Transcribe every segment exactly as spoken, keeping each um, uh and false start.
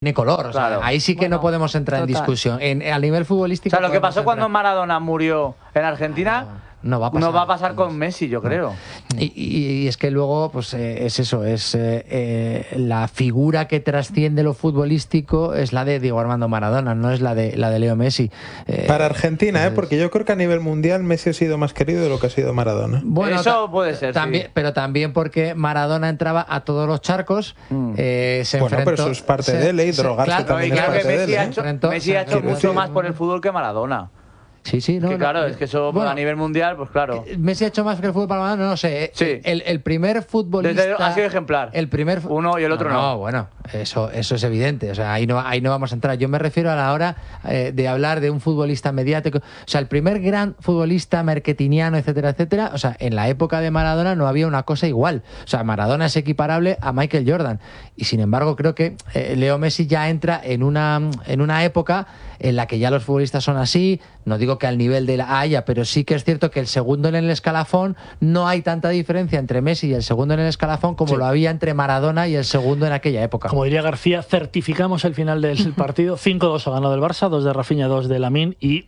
tiene color. O sea, Claro. ahí sí que Bueno, no podemos entrar total. en discusión. En, a nivel futbolístico. O sea, lo que podemos pasó cuando entrar. Maradona murió en Argentina No va a pasar. no va a pasar con Messi, yo creo. Y, y- y es que luego, pues eh, es eso, es eh, eh, la figura que trasciende lo futbolístico es la de Diego Armando Maradona, no es la de la de Leo Messi. Eh, Para Argentina, ¿eh? Porque yo creo que a nivel mundial Messi ha sido más querido de lo que ha sido Maradona. Bueno, Eso ta- puede ser, también, sí. pero también porque Maradona entraba a todos los charcos, eh, se Bueno, enfrentó. pero eso es parte se- de él, y se- drogarse claro, también Y es creo parte que de él, Messi ha ¿eh? hecho, Enfrentó- Messi ha hecho Quiero mucho decir- más por el fútbol que Maradona. Sí, sí, no, que no, claro, es que eso bueno, a nivel mundial, pues claro. Messi ha hecho más que el fútbol para Maradona, no, no sé. Sí. El, el primer futbolista. Desde- ha sido ejemplar. El primer. fu- Uno y el otro no. No, bueno, eso, eso es evidente. O sea, ahí no, ahí no vamos a entrar. Yo me refiero a la hora eh, de hablar de un futbolista mediático. O sea, el primer gran futbolista marketingiano, etcétera, etcétera. O sea, en la época de Maradona no había una cosa igual. O sea, Maradona es equiparable a Michael Jordan. Y sin embargo, creo que eh, Leo Messi ya entra en una, en una época en la que ya los futbolistas son así. No digo que al nivel de la Haya, pero sí que es cierto que el segundo en el escalafón no hay tanta diferencia entre Messi y el segundo en el escalafón como Sí. lo había entre Maradona y el segundo en aquella época. Como diría García, certificamos el final del partido. cinco dos ha ganado el Barça, dos de Rafinha, dos de Lamine y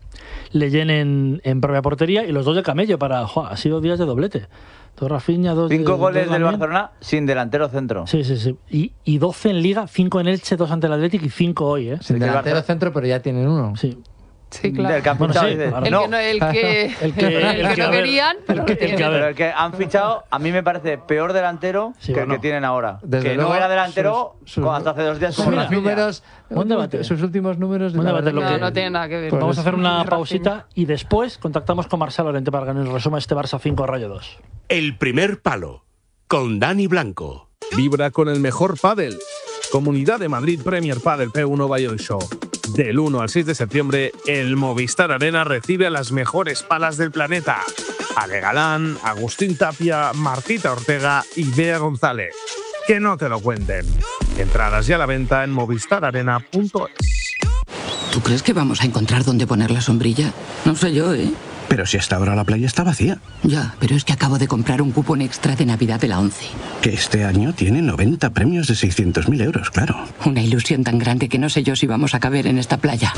Leyen en, en propia portería y los dos de Camello para... ¡Jua! Ha sido días de doblete. Dos Rafinha, dos Cinco de, goles dos del Lamine. Barcelona sin delantero centro. Sí, sí, sí. Y, y doce en Liga, cinco en Elche, dos ante el Atlético y cinco hoy, ¿eh? Sin que el delantero Barça- centro, pero ya tienen uno. Sí. Sí, claro. Del que han Bueno, fichado, sí, dice. claro. El No, que no, el que, El que- el el que que, a no ver, querían, pero el lo que- el que, tienen. a ver, pero el que han fichado, a mí me parece peor delantero Sí, que bueno. el que tienen ahora. Desde que luego, no era delantero sus- sus- como hasta hace dos días. Sus como mira, Rafinha. números, Buen debate. sus últimos números. Buen la debate, verdad lo No, que- no tiene nada que ver. Pues vamos a hacer una Rafinha. pausita y después contactamos con Marcelo Lorente para que nos resuma este Barça cinco Rayo dos. El primer palo, con Dani Blanco. Vibra con el mejor pádel. Comunidad de Madrid Premier Padel P uno Valladolid Show. Del uno al seis de septiembre, el Movistar Arena recibe a las mejores palas del planeta. Ale Galán, Agustín Tapia, Martita Ortega y Bea González. Que no te lo cuenten. Entradas ya a la venta en movistar arena punto es. ¿Tú crees que vamos a encontrar dónde poner la sombrilla? No sé yo, ¿eh? Pero si hasta ahora la playa está vacía. Ya, pero es que acabo de comprar un cupón extra de Navidad de la ONCE. Que este año tiene noventa premios de seiscientos mil euros, claro. Una ilusión tan grande que no sé yo si vamos a caber en esta playa.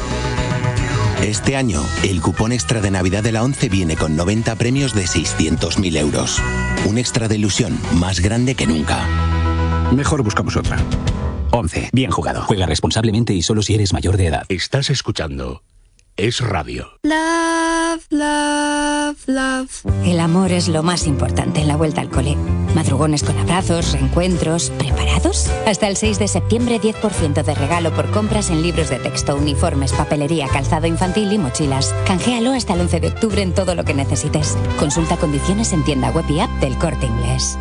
Este año, el cupón extra de Navidad de la ONCE viene con noventa premios de seiscientos mil euros. Un extra de ilusión más grande que nunca. Mejor buscamos otra. ONCE, bien jugado. Juega responsablemente y solo si eres mayor de edad. Estás escuchando Es Radio. Love, love, love. El amor es lo más importante en la vuelta al cole. Madrugones con abrazos, reencuentros. ¿Preparados? Hasta el seis de septiembre, diez por ciento de regalo por compras en libros de texto, uniformes, papelería, calzado infantil y mochilas. Canjealo hasta el once de octubre en todo lo que necesites. Consulta condiciones en tienda web y app del Corte Inglés.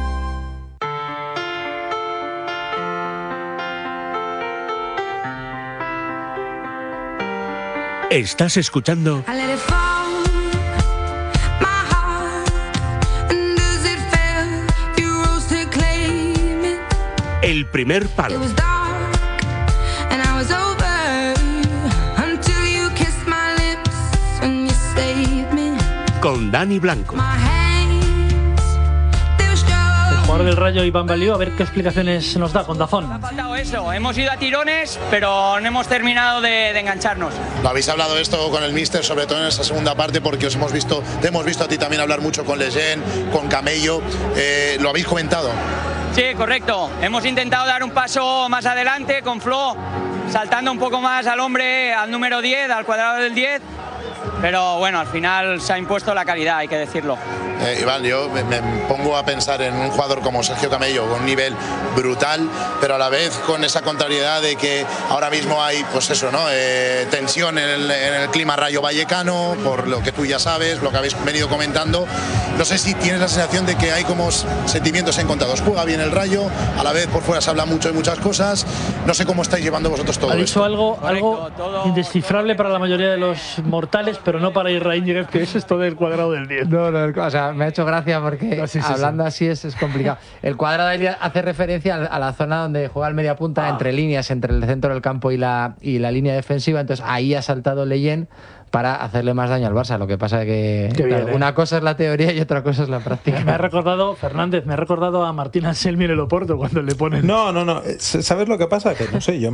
Estás escuchando I let it fall, my heart. And does it feel you rose to claim it? El primer It palo. was dark and I was over until you kissed my lips and you saved me. Con Dani Blanco. My hands, they were El strong. jugador del Rayo, Iván Balió, a ver qué explicaciones nos da con Dazón. Ha faltado eso, hemos ido a tirones, pero no hemos terminado de, de engancharnos. Lo habéis hablado esto con el míster, sobre todo en esa segunda parte, porque os hemos visto, te hemos visto a ti también hablar mucho con Leyen, con Camello. Eh, ¿Lo habéis comentado? Sí, correcto. Hemos intentado dar un paso más adelante con Flo, saltando un poco más al hombre, al número diez, al cuadrado del diez. Pero bueno, al final se ha impuesto la calidad, hay que decirlo. Eh, Iván, yo me, me pongo a pensar en un jugador como Sergio Camello, con un nivel brutal, pero a la vez con esa contrariedad de que ahora mismo hay, pues eso, ¿no? Eh, tensión en el, en el clima rayo vallecano, por lo que tú ya sabes, lo que habéis venido comentando. No sé si tienes la sensación de que hay como sentimientos encontrados. Juega bien el Rayo, a la vez por fuera se habla mucho de muchas cosas. No sé cómo estáis llevando vosotros todo Ha esto. dicho algo, algo indescifrable para la mayoría de los mortales, pero no para Israel Íñiguez, que es esto del cuadrado del diez. No, no, o sea, me ha hecho gracia porque No, sí, sí, hablando sí. así es, es complicado. El cuadrado del diez hace referencia a la zona donde juega el media punta, Ah. entre líneas, entre el centro del campo y la, y la línea defensiva. Entonces ahí ha saltado Leyen para hacerle más daño al Barça. Lo que pasa es que Qué bien, claro, ¿eh? una cosa es la teoría y otra cosa es la práctica. Me ha recordado, Fernández, me ha recordado a Martín Anselmi en el Oporto cuando le ponen... No, no, no. ¿Sabes lo que pasa? Que no sé, yo